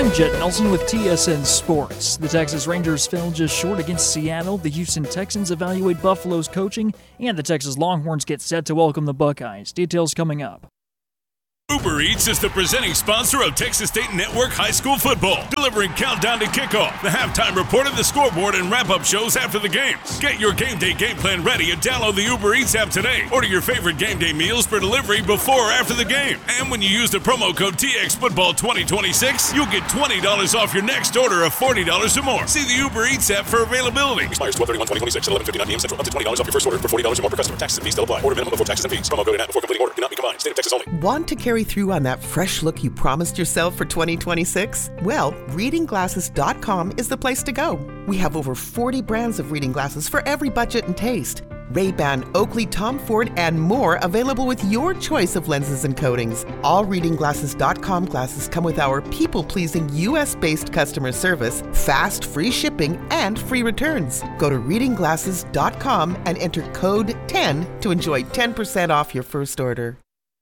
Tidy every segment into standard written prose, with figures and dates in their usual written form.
I'm Jet Nelson with TSN Sports. The Texas Rangers fell just short against Seattle. The Houston Texans evaluate Buffalo's coaching, and the Texas Longhorns get set to welcome the Buckeyes. Details coming up. Uber Eats is the presenting sponsor of Texas State Network High School Football, delivering countdown to kickoff, the halftime report, of the scoreboard, and wrap-up shows after the games. Get your game day game plan ready and download the Uber Eats app today. Order your favorite game day meals for delivery before or after the game. And when you use the promo code TXFootball2026, you'll get $20 off your next order of $40 or more. See the Uber Eats app for availability. Expires 12/31/2026 at 11:59 p.m. Central. Up to $20 off your first order for $40 or more per customer. Taxes and fees still apply. Order minimum before taxes and fees. Promo code and app before completing order. Cannot be combined. State of Texas only. Want to carry through on that fresh look you promised yourself for 2026? Well, readingglasses.com is the place to go. We have over 40 brands of reading glasses for every budget and taste. Ray-Ban, Oakley, Tom Ford, and more available with your choice of lenses and coatings. All readingglasses.com glasses come with our people-pleasing U.S.-based customer service, fast, free shipping, and free returns. Go to readingglasses.com and enter code 10 to enjoy 10% off your first order.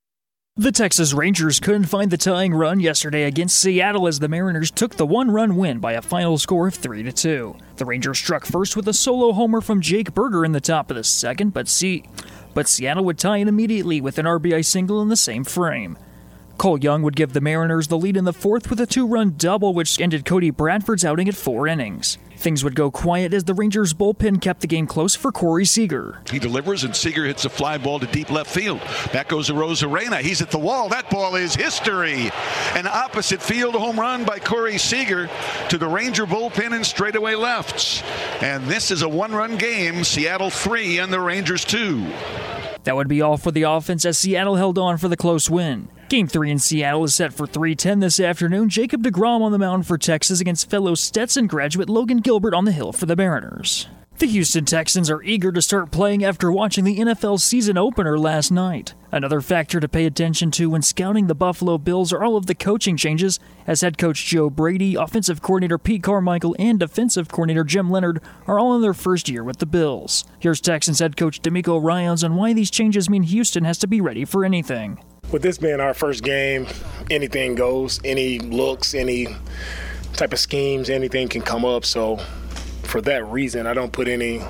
The Texas Rangers couldn't find the tying run yesterday against Seattle as the Mariners took the one-run win by a final score of 3-2. The Rangers struck first with a solo homer from Jake Berger in the top of the second, but Seattle would tie it immediately with an RBI single in the same frame. Cole Young would give the Mariners the lead in the fourth with a two-run double, which ended Cody Bradford's outing at 4 innings. Things would go quiet as the Rangers' bullpen kept the game close for Corey Seager. He delivers, and Seager hits a fly ball to deep left field. Back goes Arozarena. He's at the wall. That ball is history. An opposite field home run by Corey Seager to the Ranger bullpen in straightaway lefts. And this is a one-run game. Seattle 3 and the Rangers 2. That would be all for the offense as Seattle held on for the close win. Game 3 in Seattle is set for 3:10 this afternoon. Jacob deGrom on the mound for Texas against fellow Stetson graduate Logan Gilbert on the hill for the Mariners. The Houston Texans are eager to start playing after watching the NFL season opener last night. Another factor to pay attention to when scouting the Buffalo Bills are all of the coaching changes, as head coach Joe Brady, offensive coordinator Pete Carmichael, and defensive coordinator Jim Leonard are all in their first year with the Bills. Here's Texans head coach DeMeco Ryans on why these changes mean Houston has to be ready for anything. With this being our first game, anything goes. Any looks, any type of schemes, anything can come up. So for that reason, I don't put a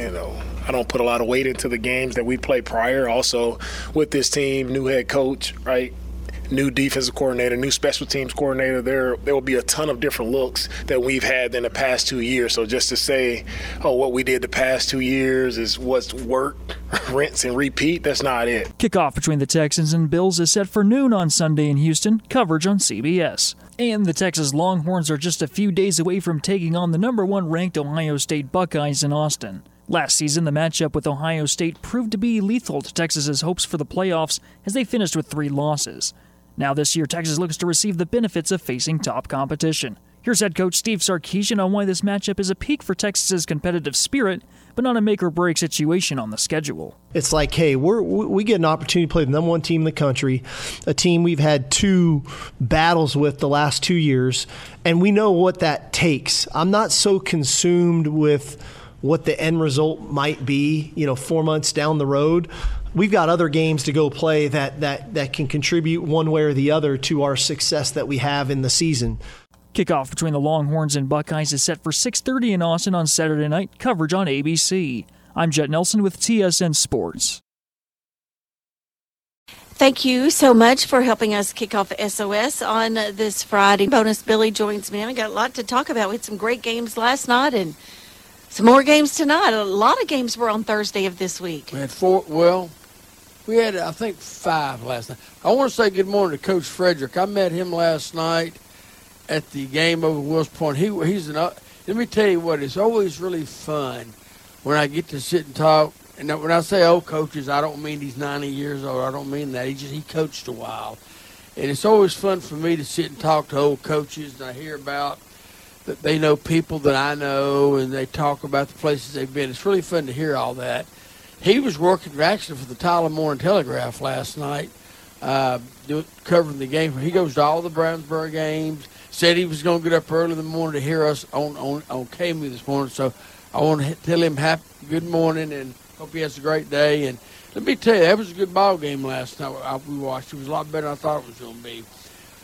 lot of weight into the games that we played prior. Also, with this team, new head coach, right? New defensive coordinator, new special teams coordinator, there will be a ton of different looks that we've had in the past 2 years. So just to say, what we did the past 2 years is what's worked, rinse and repeat, that's not it. Kickoff between the Texans and Bills is set for noon on Sunday in Houston, coverage on CBS. And the Texas Longhorns are just a few days away from taking on the number 1 ranked Ohio State Buckeyes in Austin. Last season, the matchup with Ohio State proved to be lethal to Texas's hopes for the playoffs as they finished with 3 losses. Now this year, Texas looks to receive the benefits of facing top competition. Here's head coach Steve Sarkisian on why this matchup is a peak for Texas's competitive spirit, but not a make-or-break situation on the schedule. It's like, hey, we get an opportunity to play the number 1 team in the country, a team we've had 2 battles with the last 2 years, and we know what that takes. I'm not so consumed with what the end result might be, 4 months down the road. We've got other games to go play that can contribute one way or the other to our success that we have in the season. Kickoff between the Longhorns and Buckeyes is set for 6:30 in Austin on Saturday night, coverage on ABC. I'm Jet Nelson with TSN Sports. Thank you so much for helping us kick off SOS on this Friday. Bonus Billy joins me. We got a lot to talk about. We had some great games last night and some more games tonight. A lot of games were on Thursday of this week. We had 4. Well, we had, I think, 5 last night. I want to say good morning to Coach Frederick. I met him last night at the game over Wills Point. Let me tell you what, it's always really fun when I get to sit and talk. And when I say old coaches, I don't mean he's 90 years old. I don't mean that. He coached a while. And it's always fun for me to sit and talk to old coaches, and I hear about that they know people that I know, and they talk about the places they've been. It's really fun to hear all that. He was working actually for the Tyler Morning Telegraph last night, covering the game. He goes to all the Brownsburg games. Said he was going to get up early in the morning to hear us on KMU this morning. So I want to tell him good morning and hope he has a great day. And let me tell you, that was a good ball game last night we watched. It was a lot better than I thought it was going to be.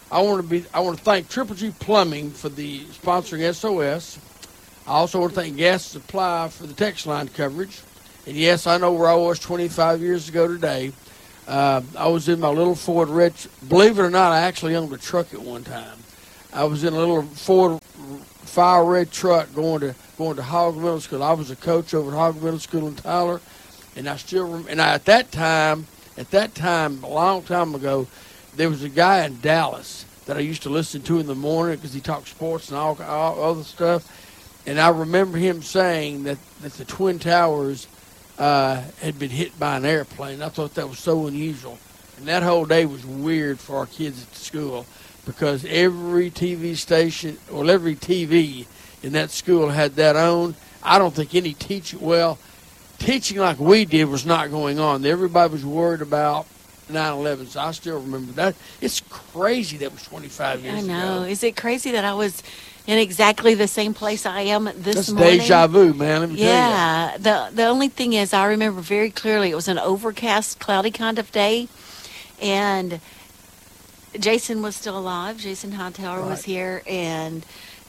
I want to thank Triple G Plumbing for the sponsoring SOS. I also want to thank Gas Supply for the text line coverage. And yes, I know where I was 25 years ago today. I was in my little Ford red. Believe it or not, I actually owned a truck at one time. I was in a little Ford fire red truck going to Hogg Middle School. I was a coach over at Hogg Middle School in Tyler, and I still remember. And at that time, a long time ago, there was a guy in Dallas that I used to listen to in the morning because he talked sports and all other stuff. And I remember him saying that the Twin Towers had been hit by an airplane. I thought that was so unusual. And that whole day was weird for our kids at the school because every TV station, or every TV in that school had that on. I don't think any teaching like we did was not going on. Everybody was worried about 9/11, so I still remember that. It's crazy that was 25 years ago. I know. Is it crazy that I was in exactly the same place I am this morning? That's deja vu, man. Let me tell you. Yeah. The only thing is I remember very clearly it was an overcast, cloudy kind of day, and Jason was still alive. Jason Hightower was here, and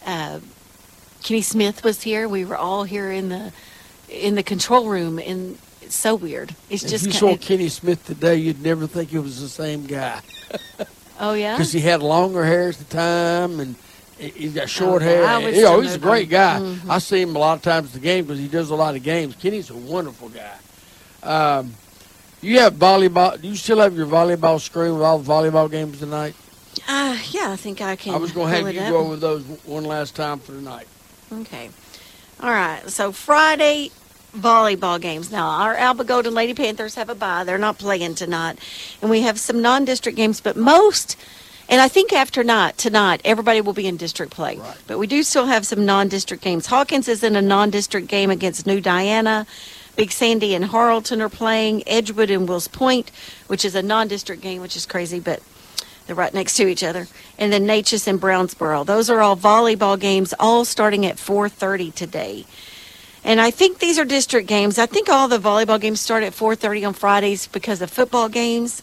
Kenny Smith was here. We were all here in the control room, and it's so weird. It's if just you saw Kenny Smith today, you'd never think it was the same guy. Oh yeah, because he had longer hair at the time, and he's got short hair. He's a great guy. Mm-hmm. I see him a lot of times at the game because he does a lot of games. Kenny's a wonderful guy. You have volleyball. Do you still have your volleyball screen with all the volleyball games tonight? Yeah, I think I can. I was going to have you go over those one last time for tonight. Okay. All right. So Friday volleyball games. Now, our Alba Golden Lady Panthers have a bye. They're not playing tonight. And we have some non-district games, but and I think after tonight, everybody will be in district play. Right. But we do still have some non-district games. Hawkins is in a non-district game against New Diana. Big Sandy and Harleton are playing. Edgewood and Wills Point, which is a non-district game, which is crazy, but they're right next to each other. And then Natchez and Brownsboro. Those are all volleyball games, all starting at 4:30 today. And I think these are district games. I think all the volleyball games start at 4:30 on Fridays because of football games.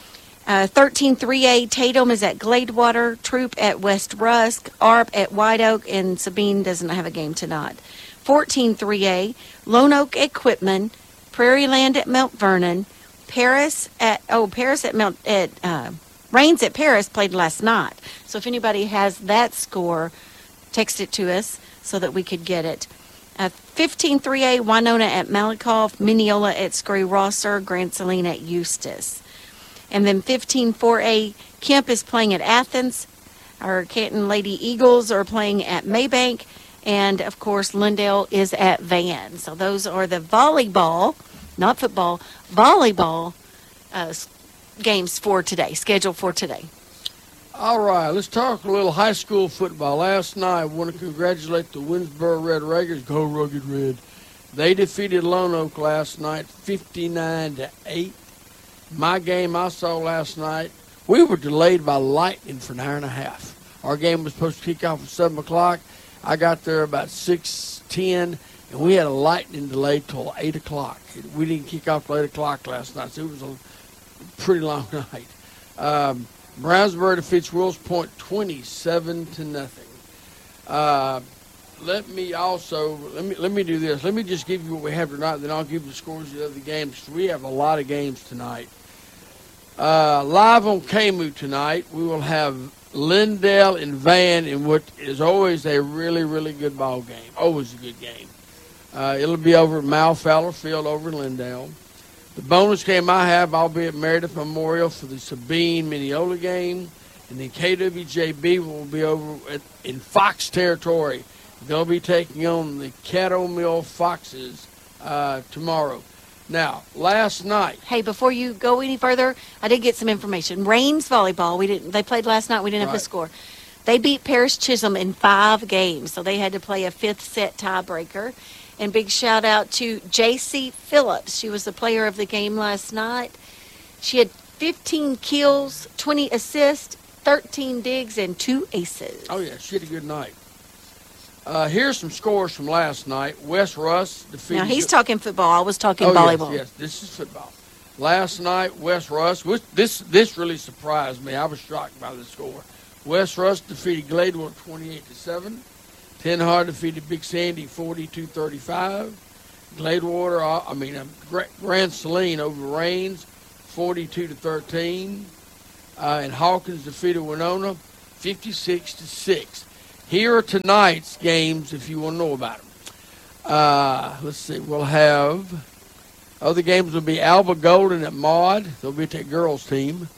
13-3A, Tatum is at Gladewater, Troop at West Rusk, ARP at White Oak, and Sabine doesn't have a game tonight. 14-3A, Lone Oak at Quitman, Prairie Land at Mount Vernon, Rains at Paris played last night. So if anybody has that score, text it to us so that we could get it. 15-3A, Winona at Malakoff, Mineola at Scurry Rosser, Grand Saline at Eustis. And then 15-4A, Kemp is playing at Athens. Our Canton Lady Eagles are playing at Maybank. And, of course, Lindale is at Van. So those are the volleyball, not football, volleyball games for today, scheduled for today. All right, let's talk a little high school football. Last night, I want to congratulate the Winsboro Red Raiders. Go Rugged Red. They defeated Lone Oak last night, 59-8. My game I saw last night, we were delayed by lightning for an hour and a half. Our game was supposed to kick off at 7 o'clock. I got there about 6:10, and we had a lightning delay till 8 o'clock. We didn't kick off till 8 o'clock last night, so it was a pretty long night. Brownsboro defeats Wills Point 27-0. Let me do this. Let me just give you what we have tonight, then I'll give you the scores of the other games. We have a lot of games tonight. Live on KMU tonight, we will have Lindale and Van in what is always a really, really good ball game. Always a good game. It'll be over at Mal Fowler Field over in Lindale. The bonus game I have, I'll be at Meredith Memorial for the Sabine Mineola game. And then KWJB will be over in Fox territory. They'll be taking on the Caddo Mill Foxes tomorrow. Now, last night. Hey, before you go any further, I did get some information. Rains volleyball, they played last night. We didn't have the score. They beat Paris Chisholm in 5 games, so they had to play a 5th set tiebreaker. And big shout out to J.C. Phillips. She was the player of the game last night. She had 15 kills, 20 assists, 13 digs, and 2 aces. Oh, yeah, she had a good night. Here's some scores from last night. West Russ defeated... Now, he's talking football. I was talking volleyball. Yes, this is football. Last night, West Russ, this really surprised me. I was shocked by the score. West Rusk defeated Gladewater 28-7. Tenhard defeated Big Sandy 42-35. Grand Saline over Rains 42-13. And Hawkins defeated Winona 56-6. Here are tonight's games if you want to know about them. Let's see. We'll have other games will be Alba Golden at Maud. They'll be at that girls team.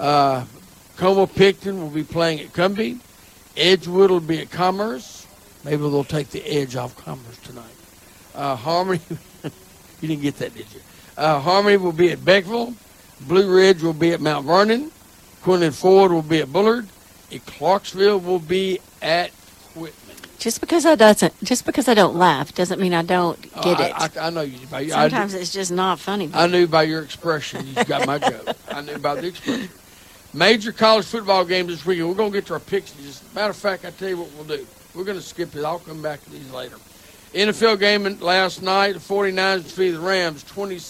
Como Picton will be playing at Cumbie. Edgewood will be at Commerce. Maybe they'll take the edge off Commerce tonight. Harmony, you didn't get that, did you? Harmony will be at Beckville. Blue Ridge will be at Mount Vernon. Quinlan Ford will be at Bullard. And Clarksville will be at Whitman. Just because I don't laugh doesn't mean I don't get it. I know you. Sometimes it's just not funny. I knew by your expression you got my joke. I knew by the expression. Major college football games this weekend. We're going to get to our picks. Matter of fact, I tell you what we'll do. We're going to skip it. I'll come back to these later. NFL game last night. The 49ers defeated the Rams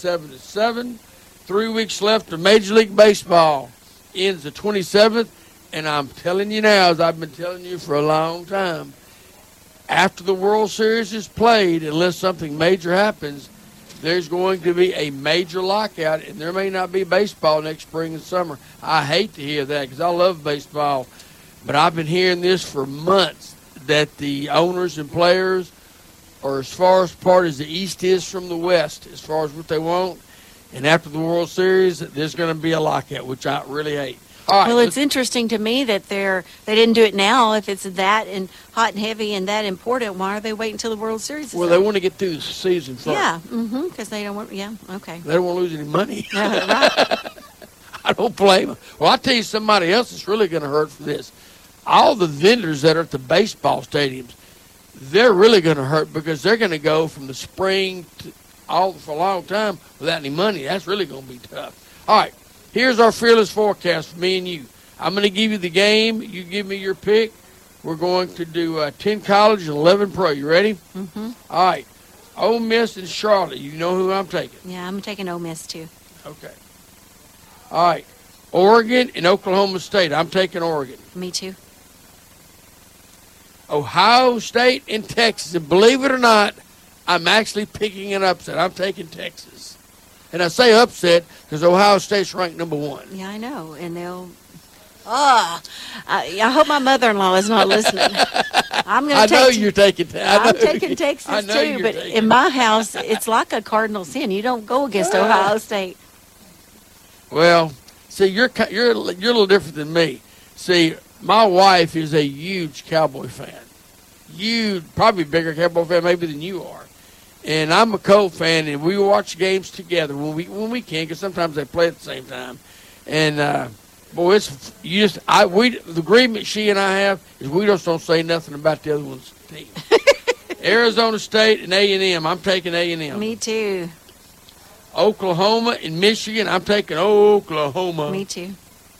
27-7. 3 weeks left of Major League Baseball. Ends the 27th. And I'm telling you now, as I've been telling you for a long time, after the World Series is played, unless something major happens, there's going to be a major lockout, and there may not be baseball next spring and summer. I hate to hear that because I love baseball, but I've been hearing this for months, that the owners and players are as far apart as the East is from the West, as far as what they want. And after the World Series, there's going to be a lockout, which I really hate. All right, well, it's interesting to me that they didn't do it now. If it's that and hot and heavy and that important, why are they waiting until the World Series is Well, up? they want to get through the season first. Yeah, because they don't want. Yeah, okay. They don't want to lose any money. Right. I don't blame them. Well, I'll tell you somebody else that's really going to hurt for this. All the vendors that are at the baseball stadiums, they're really going to hurt because they're going to go from the spring to for a long time without any money. That's really going to be tough. All right. Here's our fearless forecast for me and you. I'm going to give you the game. You give me your pick. We're going to do 10 college and 11 pro. You ready? Mm-hmm. All right. Ole Miss and Charlotte. You know who I'm taking. Yeah, I'm taking Ole Miss, too. Okay. All right. Oregon and Oklahoma State. I'm taking Oregon. Me, too. Ohio State and Texas. And believe it or not, I'm actually picking an upset. I'm taking Texas. And I say upset because Ohio State's ranked number 1. Yeah, I know. And they'll... I hope my mother-in-law is not listening. I'm taking Texas, too. But in my house, it's like a cardinal sin. You don't go against Ohio State. Well, see, you're a little different than me. See, my wife is a huge Cowboy fan. Probably bigger Cowboy fan maybe than you are. And I'm a Colt fan, and we watch games together when we can, because sometimes they play at the same time. And boy, the agreement she and I have is we just don't say nothing about the other one's team. Arizona State and A&M. I'm taking A&M. Me too. Oklahoma and Michigan. I'm taking Oklahoma. Me too.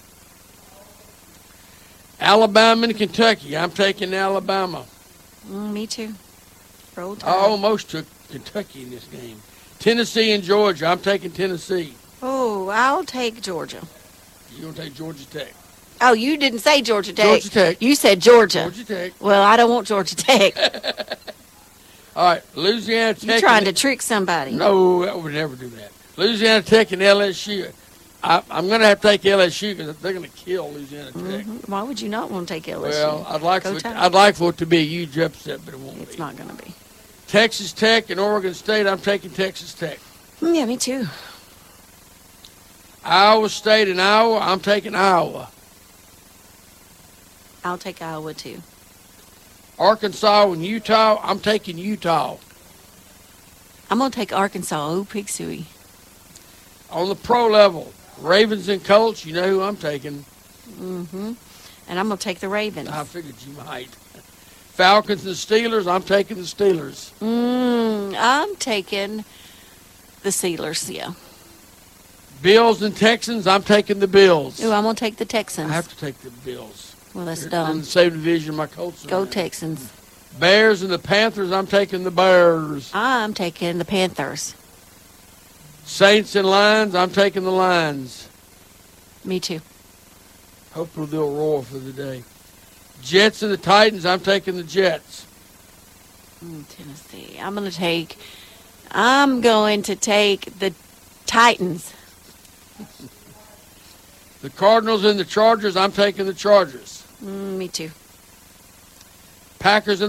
Alabama and Kentucky. I'm taking Alabama. Me too. Roll Tide. I almost took Kentucky in this game. Tennessee and Georgia. I'm taking Tennessee. Oh, I'll take Georgia. You're going to take Georgia Tech. Oh, you didn't say Georgia Tech. Georgia Tech. You said Georgia. Georgia Tech. Well, I don't want Georgia Tech. All right, Louisiana Tech. You're trying to trick somebody. No, I would never do that. Louisiana Tech and LSU. I'm going to have to take LSU because they're going to kill Louisiana Tech. Mm-hmm. Why would you not want to take LSU? Well, I'd like for it to be a huge upset, but it won't be. It's not going to be. Texas Tech and Oregon State. I'm taking Texas Tech. Yeah, me too. Iowa State and Iowa. I'm taking Iowa. I'll take Iowa too. Arkansas and Utah. I'm taking Utah. I'm going to take Arkansas. Oh, pig suey. On the pro level, Ravens and Colts. You know who I'm taking. Mm-hmm. And I'm going to take the Ravens. I figured you might. Falcons and Steelers. I'm taking the Steelers. I'm taking the Steelers, yeah. Bills and Texans. I'm taking the Bills. Ooh, I'm going to take the Texans. I have to take the Bills. Well, that's They're dumb. in the same division my Colts are Go in. Texans. Bears and the Panthers. I'm taking the Bears. I'm taking the Panthers. Saints and Lions. I'm taking the Lions. Me too. Hopefully they'll roar for the day. Jets and the Titans, I'm taking the Jets. Tennessee. I'm going to take the Titans. The Cardinals and the Chargers, I'm taking the Chargers. Me too. Packers and